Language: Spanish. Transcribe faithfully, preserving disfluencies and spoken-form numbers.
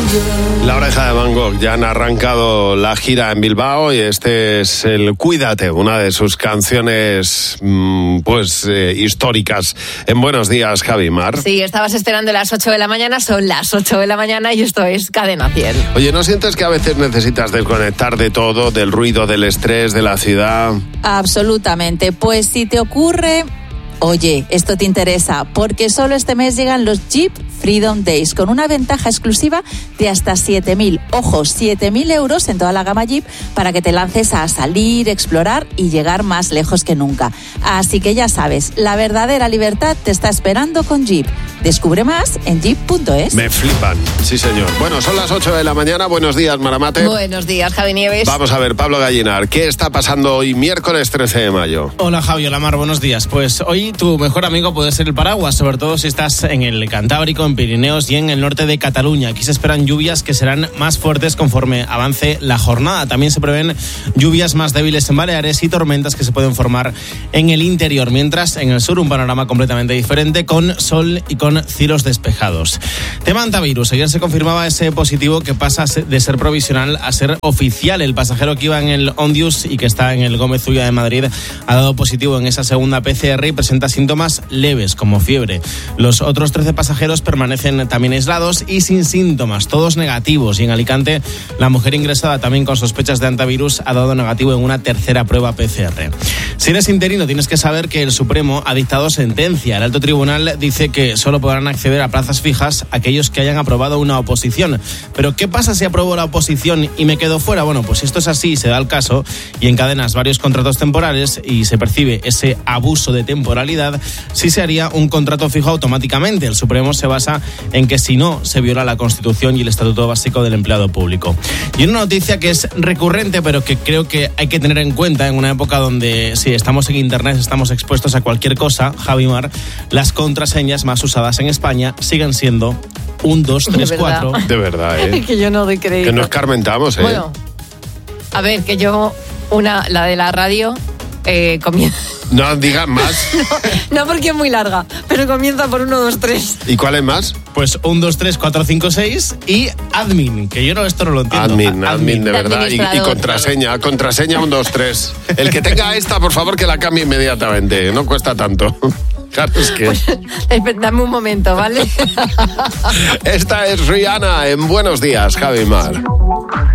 La Oreja de Van Gogh ya han arrancado la gira en Bilbao y este es el Cuídate, una de sus canciones pues eh, históricas. En Buenos Días, Javi Mar. Sí, estabas esperando las ocho de la mañana, son las ocho de la mañana y esto es Cadena cien. Oye, ¿no sientes que a veces necesitas desconectar de todo, del ruido, del estrés, de la ciudad? Absolutamente, pues si te ocurre... Oye, esto te interesa, porque solo este mes llegan los Jeep Freedom Days, con una ventaja exclusiva de hasta siete mil, ojo, siete mil euros en toda la gama Jeep, para que te lances a salir, explorar y llegar más lejos que nunca. Así que ya sabes, la verdadera libertad te está esperando con Jeep. Descubre más en jeep punto es. Me flipan, sí señor. Bueno, son las ocho de la mañana, buenos días, Maramate. Buenos días, Javi Nieves. Vamos a ver, Pablo Gallinar, ¿qué está pasando hoy miércoles trece de mayo? Hola Javi, hola Mar, buenos días. Pues hoy tu mejor amigo puede ser el paraguas, sobre todo si estás en el Cantábrico, en Pirineos y en el norte de Cataluña. Aquí se esperan lluvias que serán más fuertes conforme avance la jornada. También se prevén lluvias más débiles en Baleares y tormentas que se pueden formar en el interior, mientras en el sur un panorama completamente diferente, con sol y con cielos despejados. Tema antivirus. Ayer se confirmaba ese positivo que pasa de ser provisional a ser oficial. El pasajero que iba en el Ondius y que está en el Gómez Ulla de Madrid ha dado positivo en esa segunda P C R y presenta síntomas leves como fiebre. Los otros trece pasajeros permanecen también aislados y sin síntomas, todos negativos. Y en Alicante, la mujer ingresada también con sospechas de antivirus ha dado negativo en una tercera prueba P C R. Si eres interino, tienes que saber que el Supremo ha dictado sentencia. El alto tribunal dice que solo podrán acceder a plazas fijas aquellos que hayan aprobado una oposición. Pero ¿qué pasa si apruebo la oposición y me quedo fuera? Bueno, pues si esto es así, se da el caso y encadenas varios contratos temporales y se percibe ese abuso de temporalidad, sí se haría un contrato fijo automáticamente. El Supremo se basa en que si no, se viola la Constitución y el Estatuto Básico del Empleado Público. Y una noticia que es recurrente, pero que creo que hay que tener en cuenta en una época donde, si estamos en Internet, estamos expuestos a cualquier cosa, Javi Mar, las contraseñas más usadas en España siguen siendo un, dos, tres, cuatro. De verdad, ¿eh? Que yo no doy crédito. Que nos carmentamos, ¿eh? Bueno, a ver, que yo, una, la de la radio, eh, comienza... No digas más. No, no, porque es muy larga, pero comienza por uno, dos, tres. ¿Y cuál es más? Pues uno, dos, tres, cuatro, cinco, seis y admin, que yo no esto no lo entiendo. Admin, admin, admin de verdad. Y, y contraseña, contraseña uno, dos, tres. El que tenga esta, por favor, que la cambie inmediatamente. No cuesta tanto. Claro, es que... Pues, dame un momento, ¿vale? Esta es Rihanna en Buenos Días, Javi Mar.